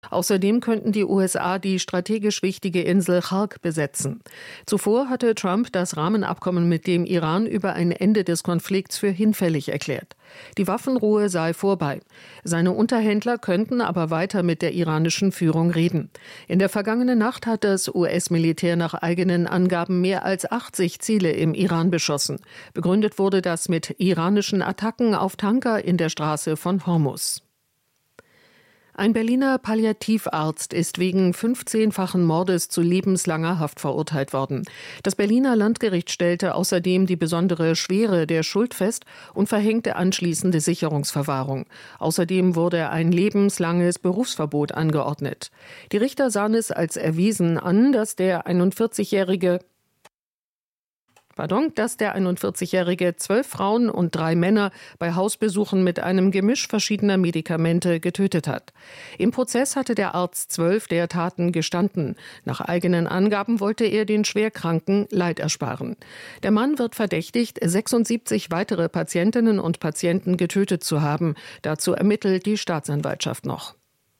Außerdem könnten die USA die strategisch wichtige Insel Khark besetzen. Zuvor hatte Trump das Rahmenabkommen mit dem Iran über ein Ende des Konflikts für hinfällig erklärt. Die Waffenruhe sei vorbei. Seine Unterhändler könnten aber weiter mit der iranischen Führung reden. In der vergangenen Nacht hat das US-Militär nach eigenen Angaben mehr als 80 Ziele im Iran beschossen. Begründet wurde das mit iranischen Attacken auf Tanker in der Straße von Hormuz. Ein Berliner Palliativarzt ist wegen 15-fachen Mordes zu lebenslanger Haft verurteilt worden. Das Berliner Landgericht stellte außerdem die besondere Schwere der Schuld fest und verhängte anschließende Sicherungsverwahrung. Außerdem wurde ein lebenslanges Berufsverbot angeordnet. Die Richter sahen es als erwiesen an, dass der 41-Jährige 12 Frauen und 3 Männer bei Hausbesuchen mit einem Gemisch verschiedener Medikamente getötet hat. Im Prozess hatte der Arzt 12 der Taten gestanden. Nach eigenen Angaben wollte er den Schwerkranken Leid ersparen. Der Mann wird verdächtigt, 76 weitere Patientinnen und Patienten getötet zu haben. Dazu ermittelt die Staatsanwaltschaft noch.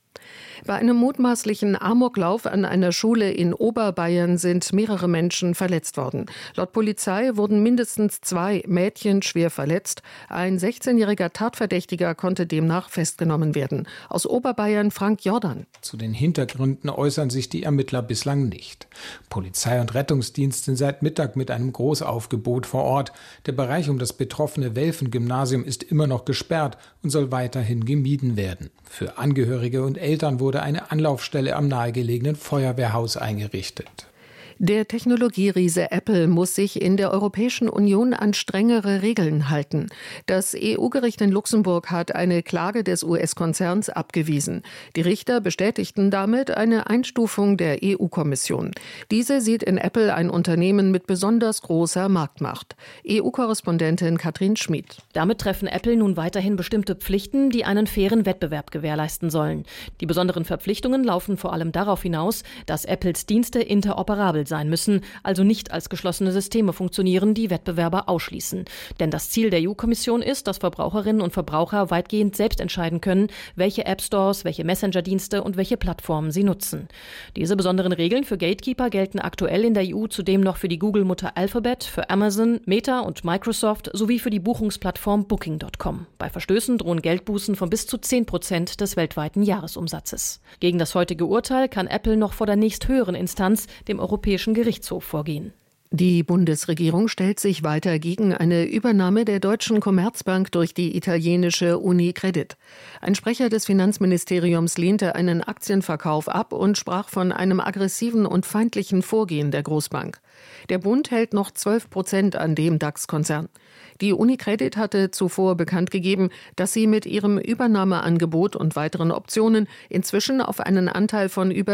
Bei einem mutmaßlichen Amoklauf an einer Schule in Oberbayern sind mehrere Menschen verletzt worden. Laut Polizei wurden mindestens 2 Mädchen schwer verletzt. Ein 16-jähriger Tatverdächtiger konnte demnach festgenommen werden. Aus Oberbayern Frank Jordan. Zu den Hintergründen äußern sich die Ermittler bislang nicht. Polizei und Rettungsdienst sind seit Mittag mit einem Großaufgebot vor Ort. Der Bereich um das betroffene Welfen-Gymnasium ist immer noch gesperrt und soll weiterhin gemieden werden. Für Angehörige und Eltern wurde eine Anlaufstelle am nahegelegenen Feuerwehrhaus eingerichtet. Der Technologieriese Apple muss sich in der Europäischen Union an strengere Regeln halten. Das EU-Gericht in Luxemburg hat eine Klage des US-Konzerns abgewiesen. Die Richter bestätigten damit eine Einstufung der EU-Kommission. Diese sieht in Apple ein Unternehmen mit besonders großer Marktmacht. EU-Korrespondentin Katrin Schmid. Damit treffen Apple nun weiterhin bestimmte Pflichten, die einen fairen Wettbewerb gewährleisten sollen. Die besonderen Verpflichtungen laufen vor allem darauf hinaus, dass Apples Dienste interoperabel sein müssen, also nicht als geschlossene Systeme funktionieren, die Wettbewerber ausschließen. Denn das Ziel der EU-Kommission ist, dass Verbraucherinnen und Verbraucher weitgehend selbst entscheiden können, welche App-Stores, welche Messenger-Dienste und welche Plattformen sie nutzen. Diese besonderen Regeln für Gatekeeper gelten aktuell in der EU zudem noch für die Google-Mutter Alphabet, für Amazon, Meta und Microsoft sowie für die Buchungsplattform Booking.com. Bei Verstößen drohen Geldbußen von bis zu 10% des weltweiten Jahresumsatzes. Gegen das heutige Urteil kann Apple noch vor der nächsthöheren Instanz, dem Europäischen Gerichtshof, vorgehen. Die Bundesregierung stellt sich weiter gegen eine Übernahme der Deutschen Commerzbank durch die italienische UniCredit. Ein Sprecher des Finanzministeriums lehnte einen Aktienverkauf ab und sprach von einem aggressiven und feindlichen Vorgehen der Großbank. Der Bund hält noch 12% an dem DAX-Konzern. Die UniCredit hatte zuvor bekannt gegeben, dass sie mit ihrem Übernahmeangebot und weiteren Optionen inzwischen auf einen Anteil von über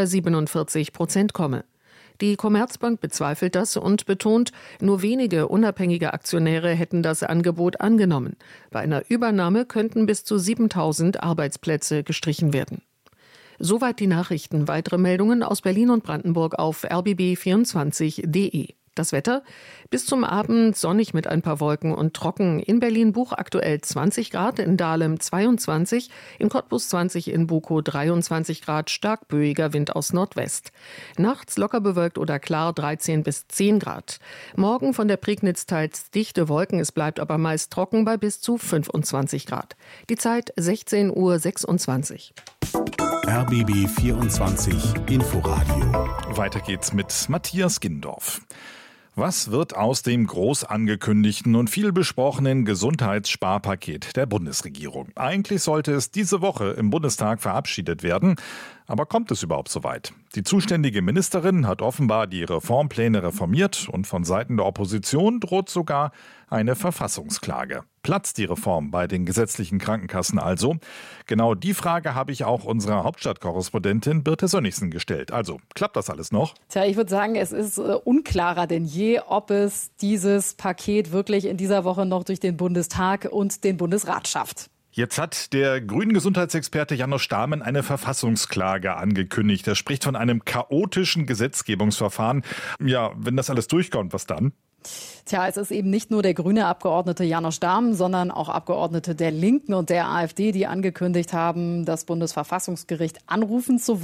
47% komme. Die Commerzbank bezweifelt das und betont, nur wenige unabhängige Aktionäre hätten das Angebot angenommen. Bei einer Übernahme könnten bis zu 7.000 Arbeitsplätze gestrichen werden. Soweit die Nachrichten. Weitere Meldungen aus Berlin und Brandenburg auf rbb24.de. Das Wetter: bis zum Abend sonnig mit ein paar Wolken und trocken. In Berlin buchaktuell 20 Grad, in Dahlem 22, in Cottbus 20, in Bukow 23 Grad, stark böiger Wind aus Nordwest. Nachts locker bewölkt oder klar 13 bis 10 Grad. Morgen von der Prignitz teils dichte Wolken, es bleibt aber meist trocken bei bis zu 25 Grad. Die Zeit 16:26 Uhr. RBB 24 Inforadio. Weiter geht's mit Matthias Gindorf. Was wird aus dem groß angekündigten und viel besprochenen Gesundheitssparpaket der Bundesregierung? Eigentlich sollte es diese Woche im Bundestag verabschiedet werden. Aber kommt es überhaupt so weit? Die zuständige Ministerin hat offenbar die Reformpläne reformiert und von Seiten der Opposition droht sogar eine Verfassungsklage. Platzt die Reform bei den gesetzlichen Krankenkassen also? Genau die Frage habe ich auch unserer Hauptstadtkorrespondentin Birte Sönnigsen gestellt. Also, klappt das alles noch? Tja, ich würde sagen, es ist unklarer denn je, ob es dieses Paket wirklich in dieser Woche noch durch den Bundestag und den Bundesrat schafft. Jetzt hat der grünen Gesundheitsexperte János Stármen eine Verfassungsklage angekündigt. Er spricht von einem chaotischen Gesetzgebungsverfahren. Ja, wenn das alles durchkommt, was dann? Tja, es ist eben nicht nur der grüne Abgeordnete János Stármen, sondern auch Abgeordnete der Linken und der AfD, die angekündigt haben, das Bundesverfassungsgericht anrufen zu wollen.